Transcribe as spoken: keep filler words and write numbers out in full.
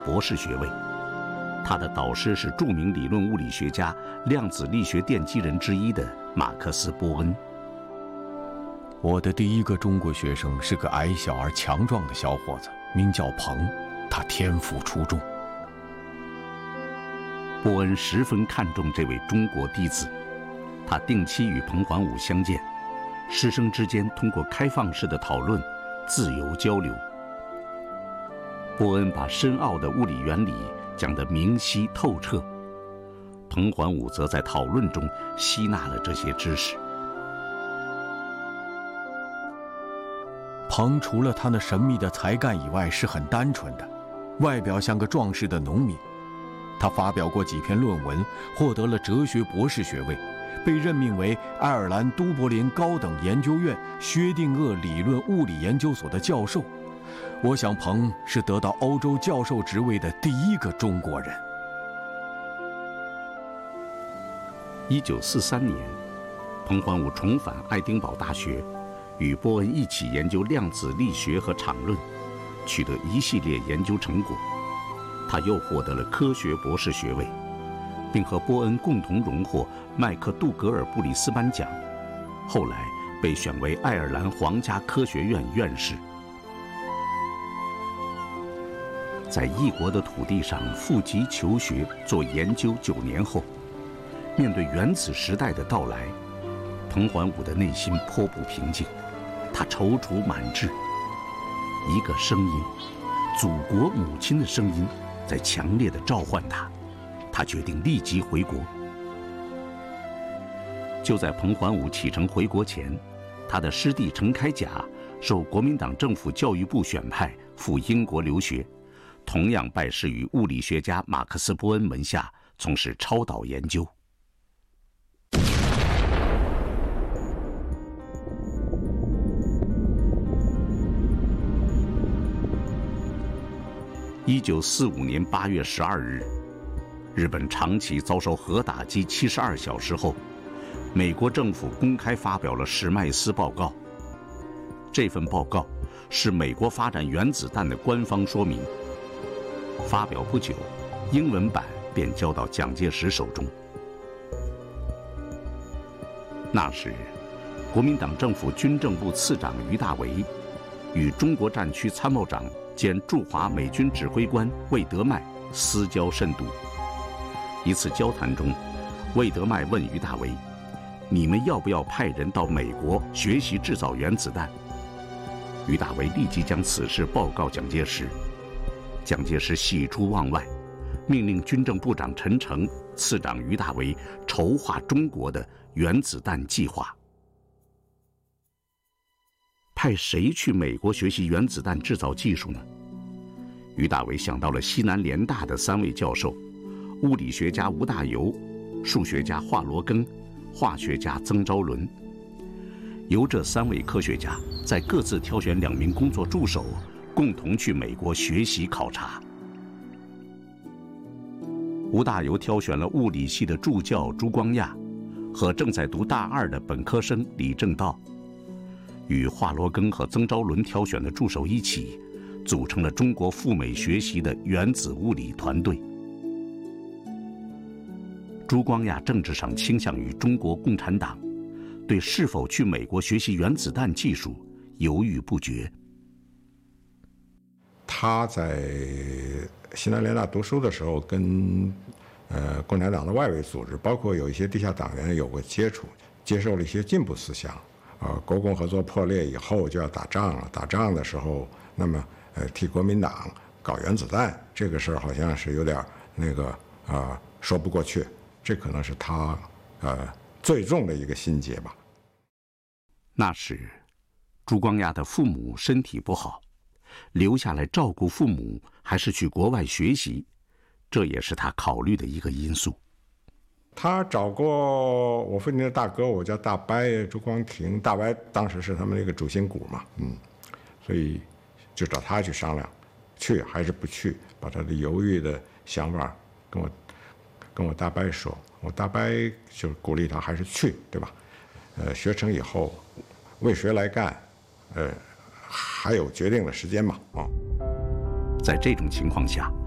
博士学位。他的导师是著名理论物理学家、量子力学奠基人之一的马克思·波恩。 我的第一个中国学生是个矮小而强壮的小伙子，名叫彭，他天赋出众。 波恩十分看重这位中国弟子，他定期与彭桓武相见，师生之间通过开放式的讨论，自由交流。波恩把深奥的物理原理讲得明晰透彻，彭桓武则在讨论中吸纳了这些知识。 彭除了他那神秘的才干以外，是很单纯的，外表像个壮实的农民。他发表过几篇论文，获得了哲学博士学位，被任命为爱尔兰都柏林高等研究院薛定谔理论物理研究所的教授。我想彭是得到欧洲教授职位的第一个中国人。 一九四三年，彭桓武重返爱丁堡大学，与波恩一起研究量子力学和场论，取得一系列研究成果。他又获得了科学博士学位，并和波恩共同荣获麦克杜格尔布里斯班奖，后来被选为爱尔兰皇家科学院院士。在异国的土地上负笈求学做研究九年后，面对原子时代的到来，彭桓武的内心颇不平静，他踌躇满志。一个声音，祖国母亲的声音，在强烈地召唤他，他决定立即回国。就在彭桓武启程回国前，他的师弟程开甲受国民党政府教育部选派赴英国留学，同样拜师于物理学家马克思·波恩门下，从事超导研究。一九四五年八月十二日，日本长崎遭受核打击七十二小时后，美国政府公开发表了史麦斯报告。这份报告是美国发展原子弹的官方说明。发表不久，英文版便交到蒋介石手中。那时，国民党政府军政部次长于大为与中国战区参谋长兼驻华美军指挥官魏德迈私交甚笃。一次交谈中，魏德迈问于大为：“你们要不要派人到美国学习制造原子弹？”于大为立即将此事报告蒋介石。蒋介石喜出望外，命令军政部长陈诚、次长于大为筹划中国的原子弹计划。派谁去美国学习原子弹制造技术呢？于大为想到了西南联大的三位教授：物理学家吴大猷、数学家华罗庚、化学家曾昭伦。由这三位科学家再各自挑选两名工作助手，共同去美国学习考察。吴大猷挑选了物理系的助教朱光亚和正在读大二的本科生李政道，与华罗庚和曾昭伦挑选的助手一起，组成了中国赴美学习的原子物理团队。朱光亚政治上倾向于中国共产党，对是否去美国学习原子弹技术犹豫不决。 他在西南联大读书的时候，跟呃共产党的外围组织，包括有一些地下党员有过接触，接受了一些进步思想。呃，国共合作破裂以后就要打仗了，打仗的时候，那么呃替国民党搞原子弹这个事儿，好像是有点那个啊、呃、说不过去。这可能是他呃最重的一个心结吧。 那时，朱光亚的父母身体不好，留下来照顾父母，还是去国外学习，这也是他考虑的一个因素。 他找过我父亲的大哥，我叫大伯朱光庭，大伯当时是他们那个主心骨嘛，嗯，所以就找他去商量，去还是不去，把他的犹豫的想法跟我跟我大伯说，我大伯就鼓励他还是去，对吧？呃，学成以后为谁来干，呃，还有决定的时间嘛，啊。 在这种情况下，